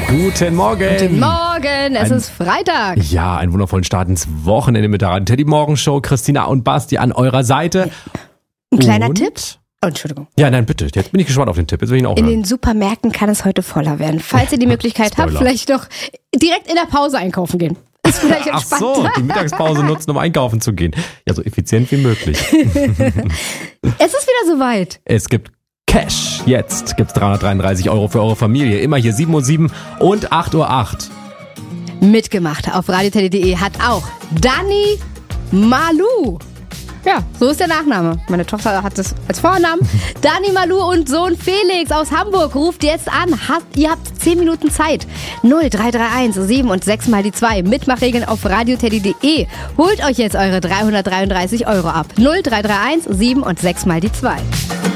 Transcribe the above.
Guten Morgen. Guten Morgen, es ist Freitag. Ja, einen wundervollen Start ins Wochenende mit der Radio Teddy Morgenshow. Christina und Basti an eurer Seite. Ein kleiner Tipp. Oh, Entschuldigung. Ja, nein, bitte. Jetzt bin ich gespannt auf den Tipp. Jetzt will ich ihn auch In hören. den Supermärkten kann es heute voller werden. Falls ihr die Möglichkeit habt, Spoiler. vielleicht doch direkt in der Pause einkaufen gehen. Ist vielleicht Ach entspannt. so, die Mittagspause nutzen, um einkaufen zu gehen. Ja, so effizient wie möglich. Es ist wieder soweit. Es gibt Cash. Jetzt gibt's 333 € für eure Familie. Immer hier 7:07 Uhr und 8:08 Uhr. Mitgemacht auf radioteddy.de hat auch Dani Malu. Ja, so ist der Nachname. Meine Tochter hat es als Vornamen. Dani Malu und Sohn Felix aus Hamburg ruft jetzt an. Ihr habt 10 Minuten Zeit. 0331 7 und 6 mal die 2. Mitmachregeln auf radioteddy.de. Holt euch jetzt eure 333 € ab. 0331 7 und 6 mal die 2.